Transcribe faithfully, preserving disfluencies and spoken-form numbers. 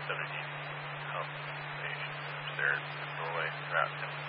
seventeen pump station upstairs in the doorway. Wrapped him.